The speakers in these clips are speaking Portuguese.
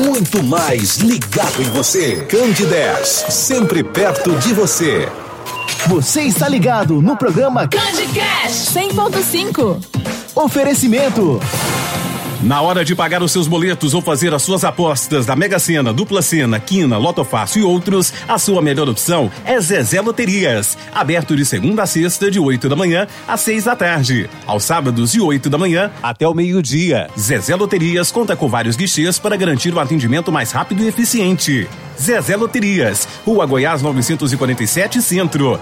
muito mais ligado em você. Candidez, sempre perto de você. Você está ligado no programa Candicast 100.5. Oferecimento. Na hora de pagar os seus boletos ou fazer as suas apostas da Mega Sena, Dupla Sena, Quina, Loto Fácil e outros, a sua melhor opção é Zezé Loterias. Aberto de segunda a sexta, de 8 da manhã às 6 da tarde. Aos sábados, de 8 da manhã até o meio-dia. Zezé Loterias conta com vários guichês para garantir um atendimento mais rápido e eficiente. Zezé Loterias, Rua Goiás 947 Centro,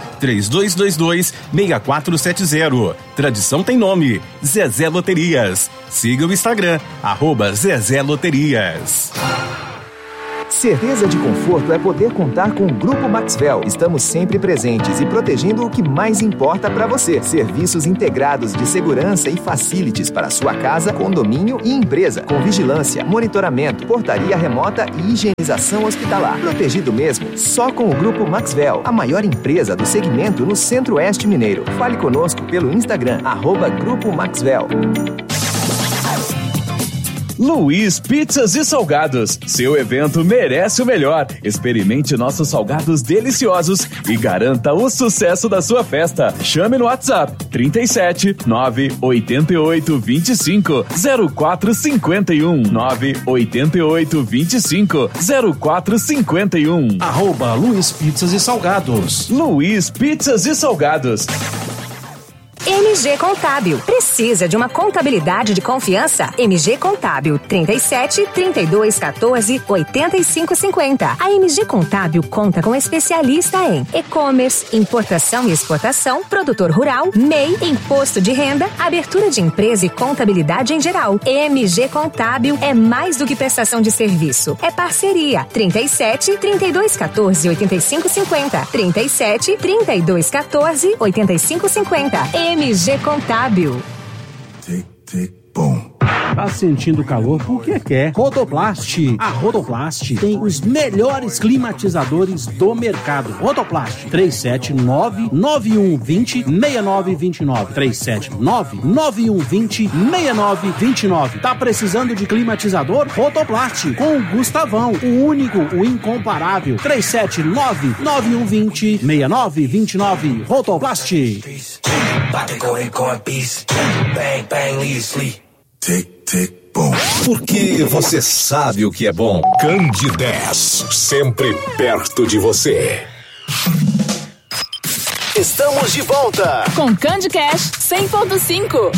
3222-6470. Tradição tem nome, Zezé Loterias. Siga o Instagram, @Zezé Loterias. Certeza de conforto é poder contar com o Grupo Maxwell. Estamos sempre presentes e protegendo o que mais importa para você. Serviços integrados de segurança e facilities para sua casa, condomínio e empresa. Com vigilância, monitoramento, portaria remota e higienização hospitalar. Protegido mesmo, só com o Grupo Maxwell, a maior empresa do segmento no Centro-Oeste Mineiro. Fale conosco pelo Instagram, @Grupo Maxwell. Luiz Pizzas e Salgados. Seu evento merece o melhor. Experimente nossos salgados deliciosos e garanta o sucesso da sua festa. Chame no WhatsApp 37 988 25 0451 988 25 0451. @Luiz Pizzas e Salgados. Luiz Pizzas e Salgados. MG Contábil. Precisa de uma contabilidade de confiança? MG Contábil 37 32 14 85 50. A MG Contábil conta com especialista em e-commerce, importação e exportação, produtor rural, MEI, imposto de renda, abertura de empresa e contabilidade em geral. MG Contábil é mais do que prestação de serviço. É parceria. 37 32 14 85 50. 37 32 14 85 50. MG Contábil. Tic, tic, boom. Tá sentindo calor? O que quer? Rodoplast. A Rodoplast tem os melhores climatizadores do mercado. Rodoplast 379-9120-6929. 379-9120-6929. Tá precisando de climatizador? Rodoplast com o Gustavão, o único, o incomparável. 379-9120-6929. Rodoplast. Tic, tic, boom. Porque você sabe o que é bom. Candidez, sempre perto de você. Estamos de volta com Candicast 100.5.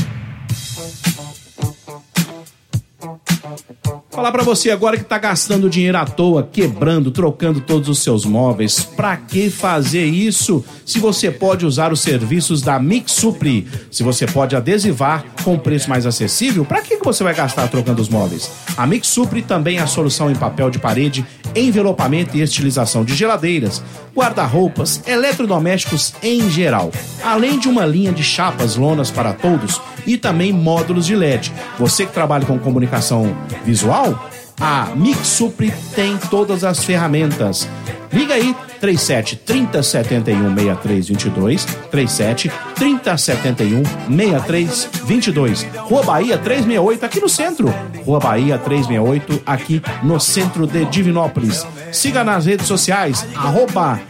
Falar pra você agora que tá gastando dinheiro à toa, quebrando, trocando todos os seus móveis. Pra que fazer isso? Se você pode usar os serviços da Mixupri, se você pode adesivar com preço mais acessível, pra que você vai gastar trocando os móveis? A Mixupri também é a solução em papel de parede, envelopamento e estilização de geladeiras, guarda-roupas, eletrodomésticos em geral. Além de uma linha de chapas, lonas para todos e também módulos de LED. Você que trabalha com comunicação visual, a Mixupri tem todas as ferramentas. Liga aí, 37 30 71 6322, 37 30 71 6322. Rua Bahia 368, aqui no centro. Rua Bahia 368, aqui no centro de Divinópolis. Siga nas redes sociais,